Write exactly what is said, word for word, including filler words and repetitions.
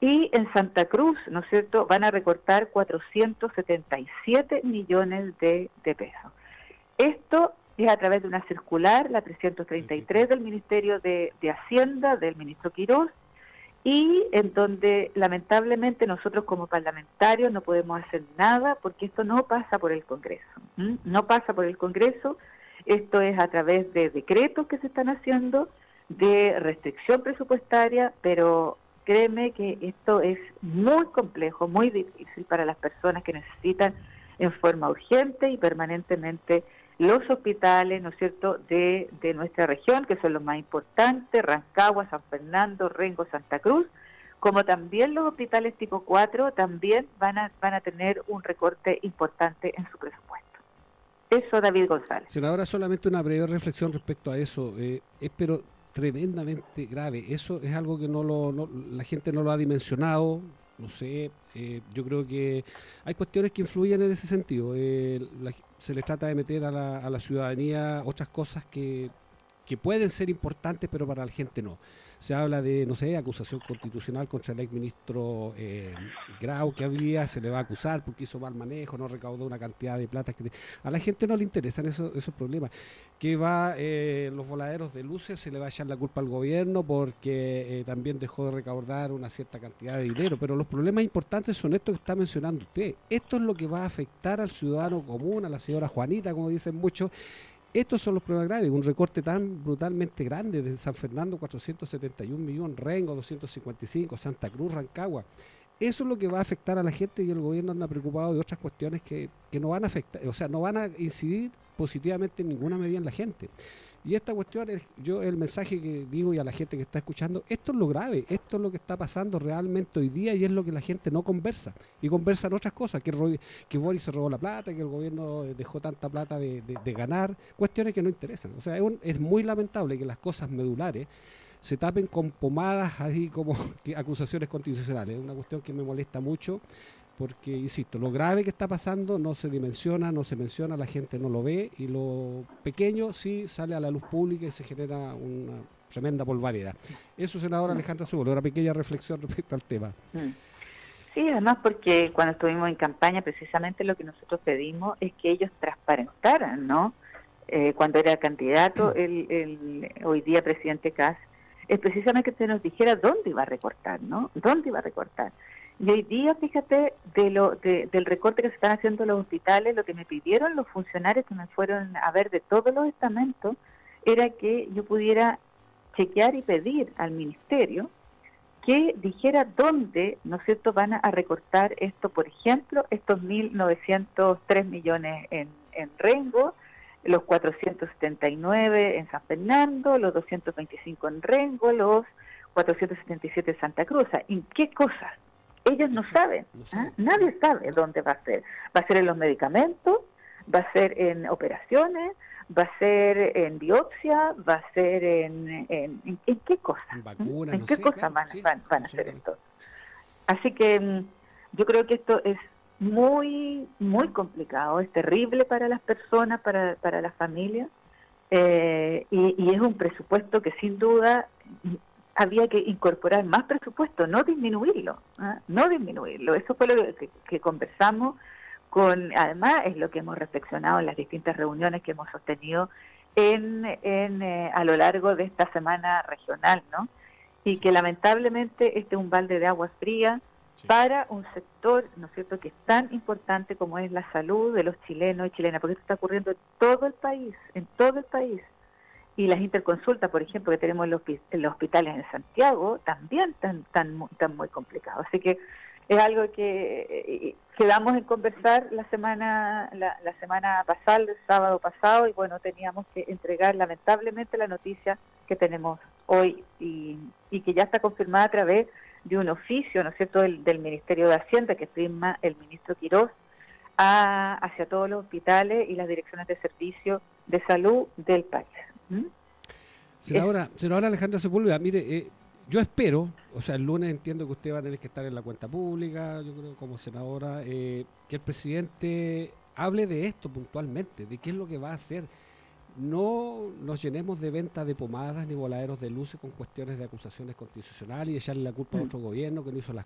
Y en Santa Cruz, ¿no es cierto?, van a recortar cuatrocientos setenta y siete millones de, de pesos. Esto es a través de una circular, la trescientos treinta y tres del Ministerio de, de Hacienda, del ministro Quirós, y en donde lamentablemente nosotros como parlamentarios no podemos hacer nada porque esto no pasa por el Congreso. ¿m? No pasa por el Congreso, esto es a través de decretos que se están haciendo, de restricción presupuestaria, pero créeme que esto es muy complejo, muy difícil para las personas que necesitan en forma urgente y permanentemente los hospitales, ¿no es cierto?, de, de nuestra región, que son los más importantes, Rancagua, San Fernando, Rengo, Santa Cruz, como también los hospitales tipo cuatro, también van a, van a tener un recorte importante en su presupuesto. Eso, David González. Senadora, solamente una breve reflexión respecto a eso. Eh, es pero tremendamente grave. Eso es algo que no lo no, la gente no lo ha dimensionado. No sé, eh, yo creo que hay cuestiones que influyen en ese sentido. Eh, la, se les trata de meter a la, a la ciudadanía otras cosas que, que pueden ser importantes, pero para la gente no. Se habla de, no sé, acusación constitucional contra el exministro eh, Grau que había, se le va a acusar porque hizo mal manejo, no recaudó una cantidad de plata. Que te, a la gente no le interesan esos, esos problemas. Que va, eh, los voladeros de luces, se le va a echar la culpa al gobierno porque eh, también dejó de recaudar una cierta cantidad de dinero. Pero los problemas importantes son estos que está mencionando usted. Esto es lo que va a afectar al ciudadano común, a la señora Juanita, como dicen muchos. Estos son los problemas graves, un recorte tan brutalmente grande de San Fernando, cuatrocientos setenta y un millones, Rengo, doscientos cincuenta y cinco, Santa Cruz, Rancagua. Eso es lo que va a afectar a la gente y el gobierno anda preocupado de otras cuestiones que, que no van a afectar, o sea, no van a incidir positivamente en ninguna medida en la gente. Y esta cuestión, es, yo el mensaje que digo y a la gente que está escuchando, esto es lo grave, esto es lo que está pasando realmente hoy día y es lo que la gente no conversa. Y conversan otras cosas, que, que Boris se robó la plata, que el gobierno dejó tanta plata de, de, de ganar, cuestiones que no interesan. O sea, es, un, es muy lamentable que las cosas medulares se tapen con pomadas así como acusaciones constitucionales. Es una cuestión que me molesta mucho. Porque, insisto, lo grave que está pasando no se dimensiona, no se menciona, la gente no lo ve, y lo pequeño sí sale a la luz pública y se genera una tremenda polvareda. Eso, senadora Alejandra Zubola, una pequeña reflexión respecto al tema. Sí, además porque cuando estuvimos en campaña, precisamente lo que nosotros pedimos es que ellos transparentaran, ¿no? Eh, cuando era candidato, el, el hoy día presidente Kast, es precisamente que se nos dijera dónde iba a recortar, ¿no? ¿Dónde iba a recortar? Y hoy día, fíjate, de lo de, del recorte que se están haciendo en los hospitales, lo que me pidieron los funcionarios que me fueron a ver de todos los estamentos, era que yo pudiera chequear y pedir al ministerio que dijera dónde, ¿no es cierto?, van a recortar esto, por ejemplo, estos mil novecientos tres millones en, en Rengo, los cuatrocientos setenta y nueve en San Fernando, los doscientos veinticinco en Rengo, los cuatrocientos setenta y siete en Santa Cruz. ¿En qué cosas? Ellos no saben, no saben. ¿eh? Nadie sabe dónde va a ser. Va a ser en los medicamentos, va a ser en operaciones, va a ser en biopsia, va a ser en... ¿En, en, en qué cosas? ¿En, vacuna, ¿En no qué sé, cosas claro, van, sí, van, van a hacer esto? Así que yo creo que esto es muy, muy complicado, es terrible para las personas, para, para las familias, eh, y, y es un presupuesto que sin duda... había que incorporar más presupuesto, no disminuirlo, ¿eh? no disminuirlo. Eso fue lo que, que conversamos con, además es lo que hemos reflexionado en las distintas reuniones que hemos sostenido en, en eh, a lo largo de esta semana regional, ¿no? Y que lamentablemente este es un balde de agua fría sí. para un sector, ¿no es cierto?, que es tan importante como es la salud de los chilenos y chilenas, porque esto está ocurriendo en todo el país, en todo el país. Y las interconsultas, por ejemplo, que tenemos en los, en los hospitales en Santiago, también están, están, están muy complicados. Así que es algo que eh, quedamos en conversar la semana la, la semana pasada, el sábado pasado, y bueno, teníamos que entregar lamentablemente la noticia que tenemos hoy y, y que ya está confirmada a través de un oficio, ¿no es cierto?, del, del Ministerio de Hacienda que firma el ministro Quirós a, hacia todos los hospitales y las direcciones de servicio de salud del país. ¿Mm? Senadora, senadora Alejandra Sepúlveda, mire, eh, yo espero, o sea, el lunes entiendo que usted va a tener que estar en la cuenta pública, yo creo como senadora, eh, que el presidente hable de esto puntualmente, de qué es lo que va a hacer. No nos llenemos de venta de pomadas ni voladeros de luces con cuestiones de acusaciones constitucionales y echarle la culpa mm. a otro gobierno que no hizo las